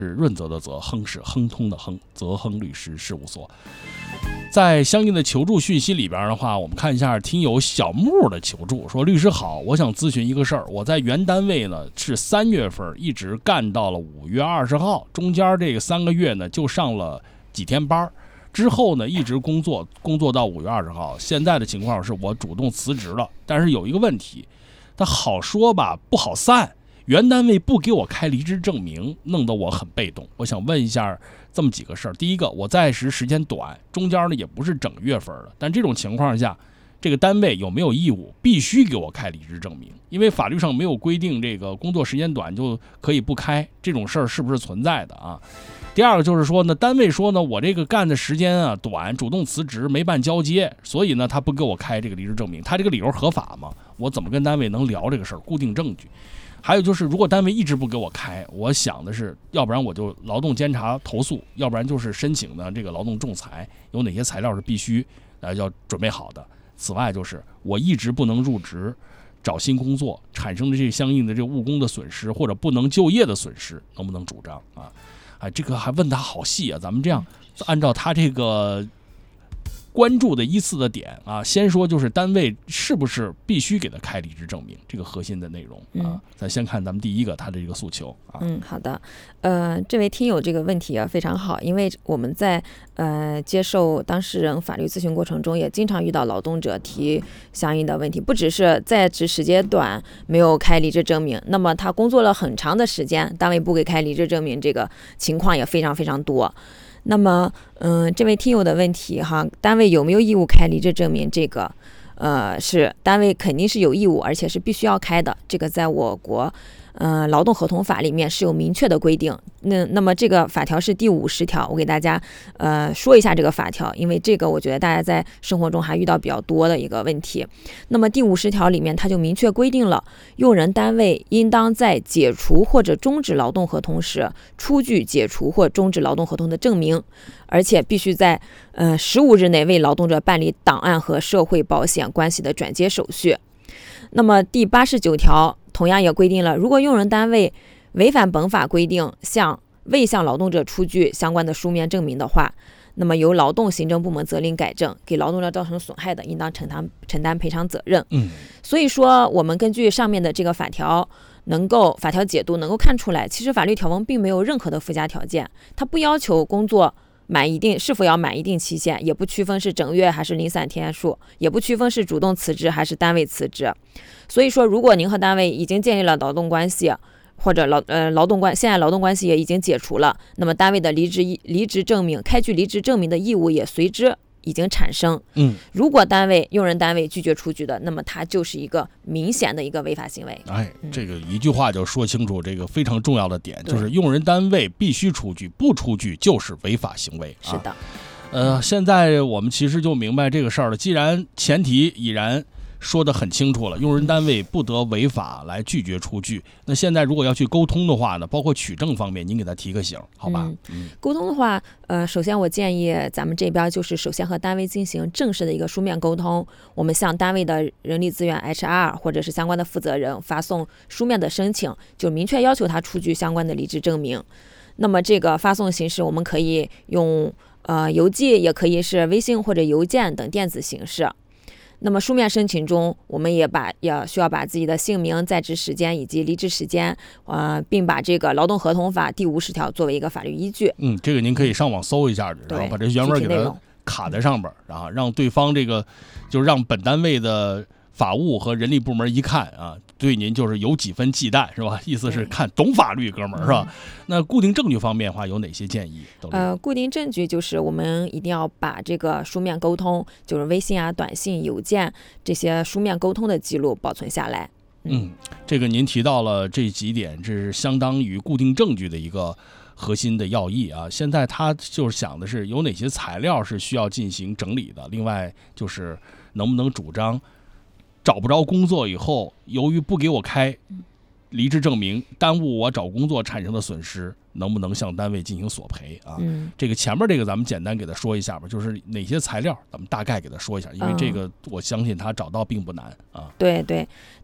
是润泽的泽，亨是亨通的亨，泽亨律师事务所。在相应的求助讯息里边的话，我们看一下听友小木的求助，说律师好，我想咨询一个事儿。我在原单位呢是3月份一直干到了5月20号，中间这个3个月呢就上了几天班，之后呢一直工作到5月20号。现在的情况是我主动辞职了，但是有一个问题，他好说吧不好散，原单位不给我开离职证明，弄得我很被动。我想问一下这么几个事儿。第一个，我在职时间短，中间呢也不是整月份的，但这种情况下，这个单位有没有义务必须给我开离职证明？因为法律上没有规定这个工作时间短就可以不开，这种事儿是不是存在的啊？第二个就是说呢，单位说呢，我这个干的时间啊短，主动辞职没办交接，所以呢他不给我开这个离职证明，他这个理由合法吗？我怎么跟单位能聊这个事儿？固定证据。还有就是，如果单位一直不给我开，我想的是，要不然我就劳动监察投诉，要不然就是申请的这个劳动仲裁，有哪些材料是必须要准备好的。此外，就是我一直不能入职，找新工作产生的这相应的这个误工的损失或者不能就业的损失，能不能主张啊？这个还问他好细啊，咱们这样按照他这个关注的依次的点啊，先说就是单位是不是必须给他开离职证明，这个核心的内容啊。咱先看咱们第一个他的这个诉求啊。 好的，这位听友这个问题啊非常好，因为我们在接受当事人法律咨询过程中，也经常遇到劳动者提相应的问题，不只是在职时间短没有开离职证明，那么他工作了很长的时间，单位不给开离职证明，这个情况也非常非常多。那么，这位听友的问题哈，单位有没有义务开离职证明？这个，是单位肯定是有义务，而且是必须要开的。这个在我国，劳动合同法里面是有明确的规定。那么这个法条是第50条，我给大家说一下这个法条，因为这个我觉得大家在生活中还遇到比较多的一个问题。那么第50条里面，它就明确规定了，用人单位应当在解除或者终止劳动合同时，出具解除或终止劳动合同的证明，而且必须在15日内为劳动者办理档案和社会保险关系的转接手续。那么第89条同样也规定了，如果用人单位违反本法规定，未向劳动者出具相关的书面证明的话，那么由劳动行政部门责令改正，给劳动者造成损害的，应当承担赔偿责任。所以说，我们根据上面的这个法条解读能够看出来，其实法律条文并没有任何的附加条件，它不要求工作是否要满一定期限，也不区分是整月还是零散天数，也不区分是主动辞职还是单位辞职。所以说，如果您和单位已经建立了劳动关系，或者现在劳动关系也已经解除了，那么单位的离职证明开具离职证明的义务也随之已经产生。如果用人单位拒绝出具的，那么它就是一个明显的一个违法行为。 这个一句话就说清楚这个非常重要的点，就是用人单位必须出具，不出具就是违法行为。 是的。 现在我们其实就明白这个事儿了。既然前提已然说得很清楚了，用人单位不得违法来拒绝出具。那现在如果要去沟通的话呢，包括取证方面，您给他提个醒，好吧？ 沟通的话，首先我建议咱们这边就是首先和单位进行正式的一个书面沟通，我们向单位的人力资源 HR 或者是相关的负责人发送书面的申请，就明确要求他出具相关的离职证明。那么这个发送形式我们可以用邮寄，也可以是微信或者邮件等电子形式。那么书面申请中，我们也需要把自己的姓名、在职时间以及离职时间，并把这个劳动合同法第50条作为一个法律依据。 这个您可以上网搜一下，然后把这原文给它卡在上边，然后让对方就是让本单位的法务和人力部门一看啊，对您就是有几分忌惮，是吧？意思是看懂法律，哥们儿，是吧？那固定证据方面的话，有哪些建议？ 固定证据就是我们一定要把这个书面沟通，就是微信啊、短信、邮件这些书面沟通的记录保存下来。 这个您提到了这几点，这是相当于固定证据的一个核心的要义啊。现在他就是想的是有哪些材料是需要进行整理的，另外就是能不能主张找不着工作以后，由于不给我开离职证明，耽误我找工作产生的损失，能不能向单位进行索赔啊？这个前面这个咱们简单给他说一下吧，就是哪些材料咱们大概给他说一下，因为这个我相信他找到并不难啊。 对，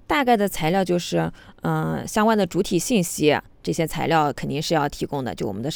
大概的材料就是，相关的主体信息这些材料肯定是要提供的，就我们的